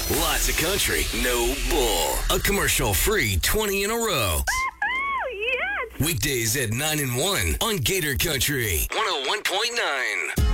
Lots of country, no bull. A commercial-free 20 in a row. Yes! Weekdays at 9 and 1 on Gator Country 101.9.